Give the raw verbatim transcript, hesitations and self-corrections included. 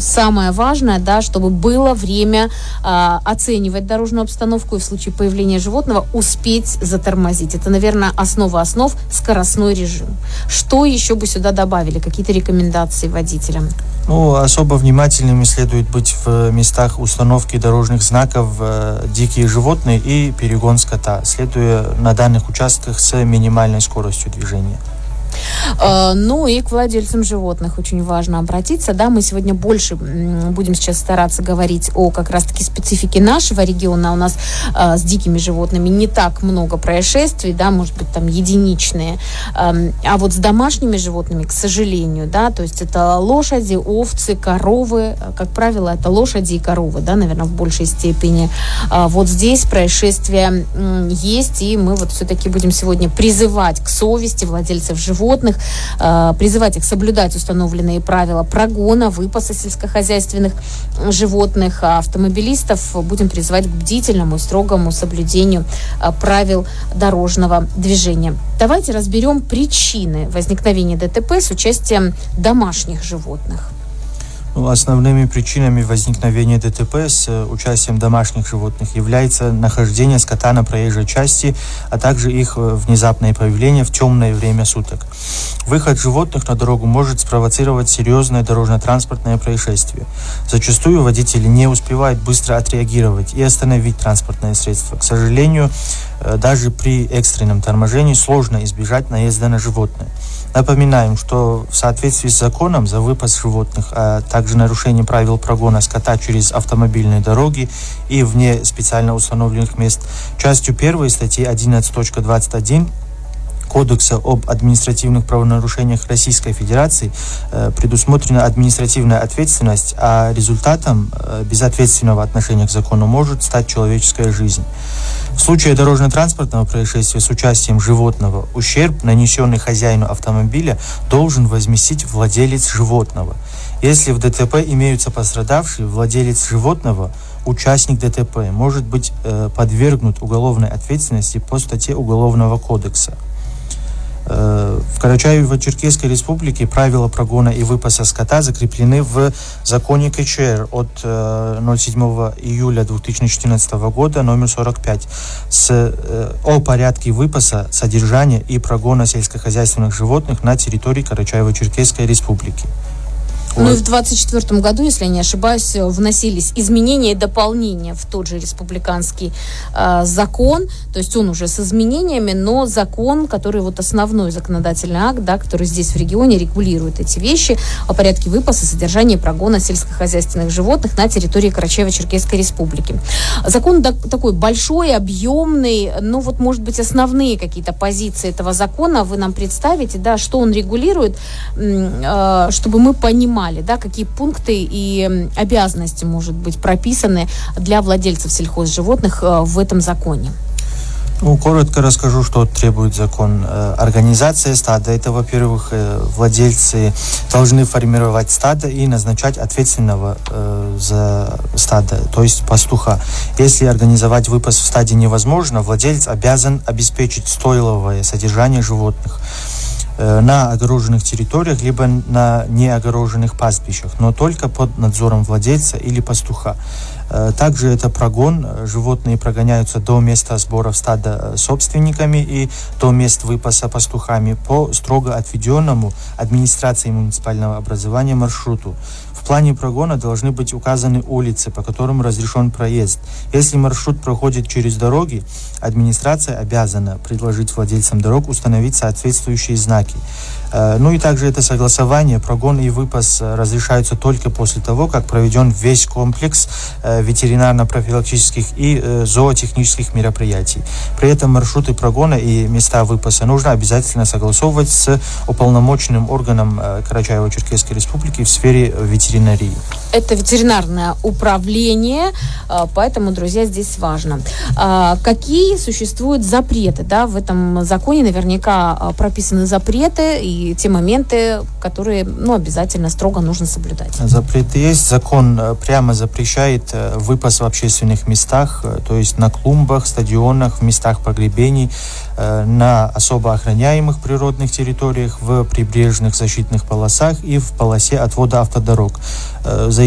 самое важное, да, чтобы было время э, оценивать дорожную обстановку и в случае появления животного успеть затормозить. Это, наверное, основа основ — скоростной режим. Что еще бы сюда добавили? Какие-то рекомендации водителям? Ну, особо внимательными следует быть в местах установки дорожных знаков э, «дикие животные» и «перегон скота», следуя на данных участках с минимальной скоростью движения. Ну и к владельцам животных очень важно обратиться. Да, мы сегодня больше будем сейчас стараться говорить о как раз-таки специфике нашего региона. У нас э, с дикими животными не так много происшествий, да, может быть, там единичные. Э, а вот с домашними животными, к сожалению, да, то есть это лошади, овцы, коровы. Как правило, это лошади и коровы, да, наверное, в большей степени. А вот здесь происшествия э, есть, и мы вот все-таки будем сегодня призывать к совести владельцев животных, животных, э, призывать их соблюдать установленные правила прогона, выпаса сельскохозяйственных животных, а автомобилистов будем призывать к бдительному и строгому соблюдению э, правил дорожного движения. Давайте разберем причины возникновения ДТП с участием домашних животных. Ну, основными причинами возникновения ДТП с участием домашних животных является нахождение скота на проезжей части, а также их внезапное появление в темное время суток. Выход животных на дорогу может спровоцировать серьезное дорожно-транспортное происшествие. Зачастую водители не успевают быстро отреагировать и остановить транспортное средство. К сожалению, даже при экстренном торможении сложно избежать наезда на животное. Напоминаем, что в соответствии с законом за выпас животных, а также нарушение правил прогона скота через автомобильные дороги и вне специально установленных мест, частью первой статьи одиннадцать точка двадцать один Кодекса об административных правонарушениях Российской Федерации э, предусмотрена административная ответственность, а результатом э, безответственного отношения к закону может стать человеческая жизнь. В случае дорожно-транспортного происшествия с участием животного ущерб, нанесенный хозяину автомобиля, должен возместить владелец животного. Если в ДТП имеются пострадавшие, владелец животного, участник ДТП, может быть э, подвергнут уголовной ответственности по статье Уголовного кодекса. В Карачаево-Черкесской Республике правила прогона и выпаса скота закреплены в законе ка че эр от седьмого июля две тысячи четырнадцатого года номер сорок пять с, о порядке выпаса, содержания и прогона сельскохозяйственных животных на территории Карачаево-Черкесской Республики. Ну и в двадцать четвёртом году, если я не ошибаюсь, вносились изменения и дополнения в тот же республиканский э, закон. То есть он уже с изменениями, но закон, который вот основной законодательный акт, да, который здесь в регионе регулирует эти вещи о порядке выпаса, содержания и прогона сельскохозяйственных животных на территории Карачаево-Черкесской Республики. Закон да, такой большой, объемный, ну вот, может быть, основные какие-то позиции этого закона вы нам представите, да, что он регулирует, э, чтобы мы понимали, да, какие пункты и обязанности, может быть, прописаны для владельцев сельхозживотных в этом законе. Ну, коротко расскажу, что требует закон. Организация стада. Это, во-первых, владельцы должны формировать стадо и назначать ответственного за стадо, то есть пастуха. Если организовать выпас в стаде невозможно, владелец обязан обеспечить стойловое содержание животных на огороженных территориях, либо на неогороженных пастбищах, но только под надзором владельца или пастуха. Также это прогон. Животные прогоняются до места сбора стада собственниками и до мест выпаса пастухами по строго отведенному администрацией муниципального образования маршруту. В плане прогона должны быть указаны улицы, по которым разрешен проезд. Если маршрут проходит через дороги, администрация обязана предложить владельцам дорог установить соответствующие знаки. Ну и также это согласование, прогон и выпас разрешаются только после того, как проведен весь комплекс ветеринарно-профилактических и зоотехнических мероприятий. При этом маршруты прогона и места выпаса нужно обязательно согласовывать с уполномоченным органом Карачаево-Черкесской Республики в сфере ветеринарии. Это ветеринарное управление, поэтому, друзья, здесь важно. Какие существуют запреты? Да, в этом законе наверняка прописаны запреты и те моменты, которые, ну, обязательно строго нужно соблюдать. Запреты есть. Закон прямо запрещает выпас в общественных местах, то есть на клумбах, стадионах, в местах погребений, на особо охраняемых природных территориях, в прибрежных защитных полосах и в полосе отвода автодорог. За